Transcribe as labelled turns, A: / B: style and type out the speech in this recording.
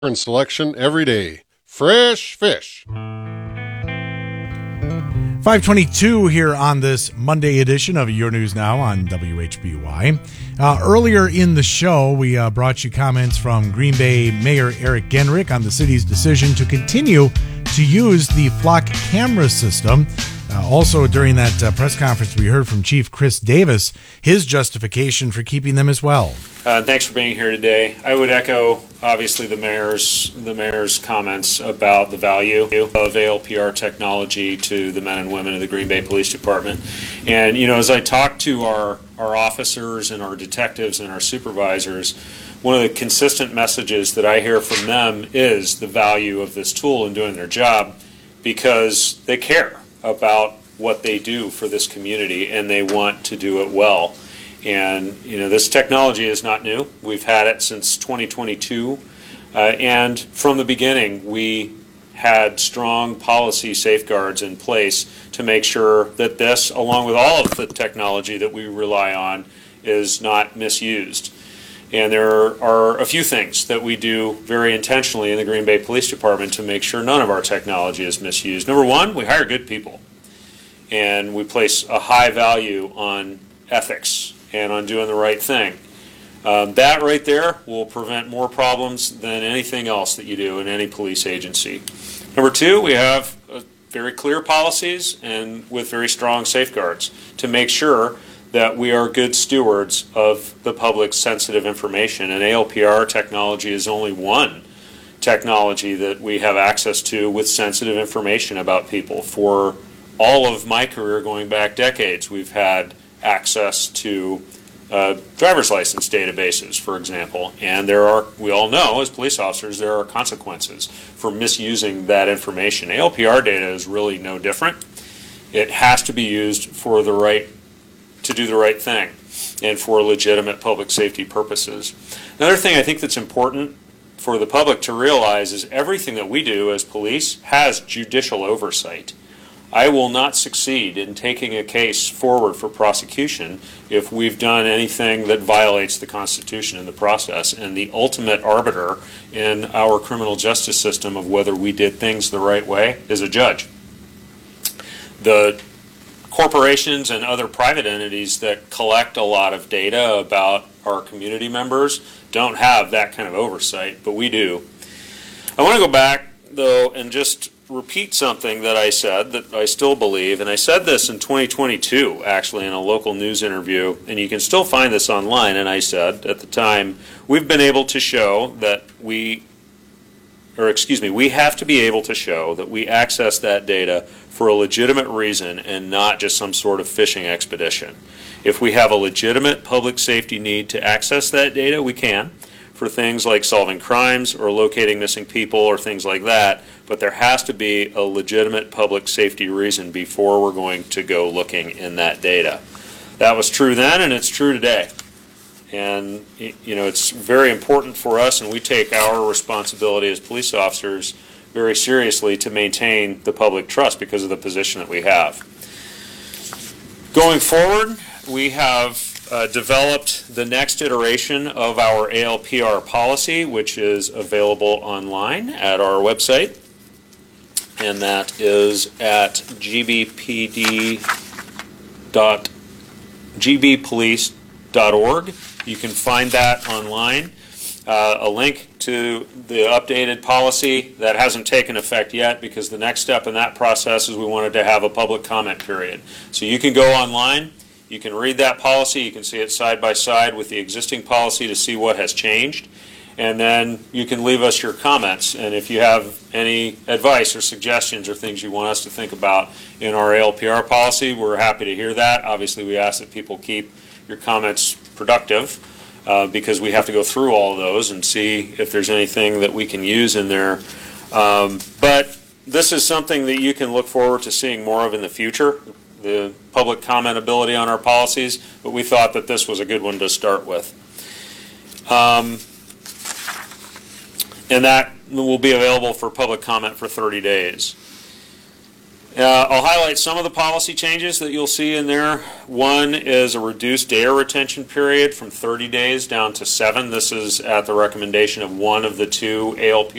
A: and selection every day. Fresh fish.
B: 522 here on this Monday edition of Your News Now on WHBY. Earlier in the show, we brought you comments from Green Bay Mayor Eric Genrich on the city's decision to continue to use the flock camera system. Also, during that press conference, we heard from Chief Chris Davis, his justification for keeping them as well.
C: Thanks for being here today. I would echo, obviously, the mayor's comments about the value of ALPR technology to the men and women of the Green Bay Police Department. And, as I talk to our officers and our detectives and our supervisors, one of the consistent messages that I hear from them is the value of this tool in doing their job, because they care about what they do for this community and they want to do it well. And this technology is not new. We've had it since 2022, and from the beginning we had strong policy safeguards in place to make sure that this, along with all of the technology that we rely on, is not misused. And there are a few things that we do very intentionally in the Green Bay Police Department to make sure none of our technology is misused. Number one, we hire good people, and we place a high value on ethics and on doing the right thing. That right there will prevent more problems than anything else that you do in any police agency. Number two, we have very clear policies and with very strong safeguards to make sure that we are good stewards of the public's sensitive information. And ALPR technology is only one technology that we have access to with sensitive information about people. For all of my career, going back decades, we've had access to driver's license databases, for example. And we all know as police officers, there are consequences for misusing that information. ALPR data is really no different. It has to be used to do the right thing and for legitimate public safety purposes. Another thing I think that's important for the public to realize is everything that we do as police has judicial oversight. I will not succeed in taking a case forward for prosecution if we've done anything that violates the Constitution in the process. And the ultimate arbiter in our criminal justice system of whether we did things the right way is a judge. The corporations and other private entities that collect a lot of data about our community members don't have that kind of oversight, but we do. I want to go back, though, and just repeat something that I said that I still believe, and I said this in 2022, actually, in a local news interview, and you can still find this online, and I said at the time, we've been able to show that we have to be able to show that we access that data for a legitimate reason and not just some sort of fishing expedition. If we have a legitimate public safety need to access that data, we can, for things like solving crimes or locating missing people or things like that, but there has to be a legitimate public safety reason before we're going to go looking in that data. That was true then, and it's true today. And it's very important for us, and we take our responsibility as police officers very seriously to maintain the public trust because of the position that we have. Going forward, we have developed the next iteration of our ALPR policy, which is available online at our website, and that is at gbpolice.org. You can find that online. A link to the updated policy that hasn't taken effect yet, because the next step in that process is we wanted to have a public comment period. So you can go online, you can read that policy, you can see it side by side with the existing policy to see what has changed, and then you can leave us your comments. And if you have any advice or suggestions or things you want us to think about in our ALPR policy, we're happy to hear that. Obviously, we ask that people keep your comments productive, because we have to go through all of those and see if there's anything that we can use in there. But this is something that you can look forward to seeing more of in the future, the public comment ability on our policies, but we thought that this was a good one to start with. And that will be available for public comment for 30 days. I'll highlight some of the policy changes that you'll see in there. One is a reduced air retention period from 30 days down to 7. This is at the recommendation of one of the two ALP